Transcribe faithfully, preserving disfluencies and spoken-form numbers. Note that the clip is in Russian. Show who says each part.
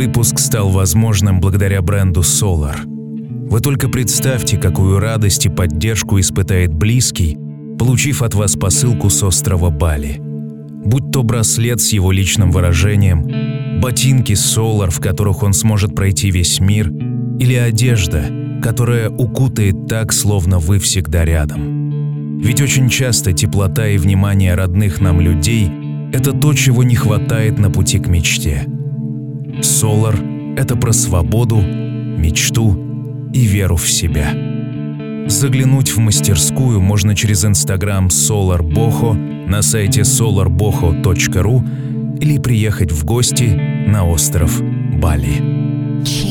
Speaker 1: выпуск стал возможным благодаря бренду Solar. Вы только представьте, какую радость и поддержку испытает близкий, получив от вас посылку с острова Бали. Будь то браслет с его личным выражением, ботинки Solar, в которых он сможет пройти весь мир, или одежда, которая укутает так, словно вы всегда рядом. Ведь очень часто теплота и внимание родных нам людей – это то, чего не хватает на пути к мечте. Solar – это про свободу, мечту и веру в себя. Заглянуть в мастерскую можно через инстаграм Solar Boho, на сайте solar boho точка ру или приехать в гости на остров Бали.